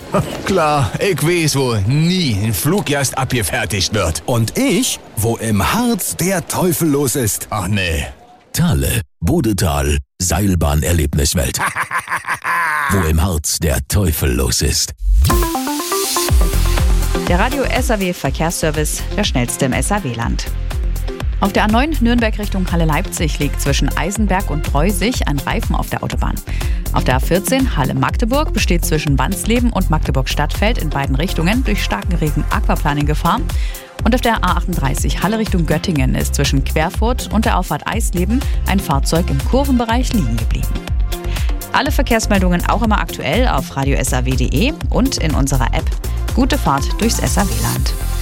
Klar, ich weiß, wo nie ein Fluggast abgefertigt wird. Und ich, wo im Harz der Teufel los ist. Ach nee. Thale, Bodetal, Seilbahnerlebniswelt. Wo im Harz der Teufel los ist. Der Radio SAW Verkehrsservice, der schnellste im SAW-Land. Auf der A9 Nürnberg Richtung Halle-Leipzig liegt zwischen Eisenberg und Breusig ein Reifen auf der Autobahn. Auf der A14 Halle-Magdeburg besteht zwischen Wansleben und Magdeburg-Stadtfeld in beiden Richtungen durch starken Regen Aquaplaning-Gefahr. Und auf der A38 Halle Richtung Göttingen ist zwischen Querfurt und der Auffahrt Eisleben ein Fahrzeug im Kurvenbereich liegen geblieben. Alle Verkehrsmeldungen auch immer aktuell auf radiosaw.de und in unserer App. Gute Fahrt durchs SAW-Land.